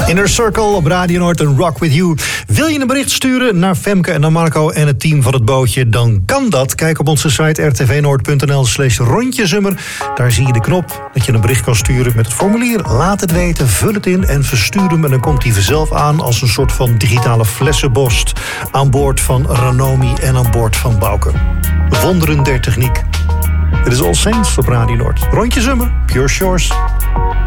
Inner Circle op Radio Noord en Rock With You. Wil je een bericht sturen naar Femke en naar Marco en het team van het bootje? Dan kan dat. Kijk op onze site rtvnoord.nl/rondjezummer. Daar zie je de knop dat je een bericht kan sturen met het formulier. Laat het weten, vul het in en verstuur hem. En dan komt hij vanzelf aan als een soort van digitale flessenpost. Aan boord van Ranomi en aan boord van Bouke. Wonderen der techniek. Dit is All Saints op Radio Noord. Rondjezummer, Pure Shores.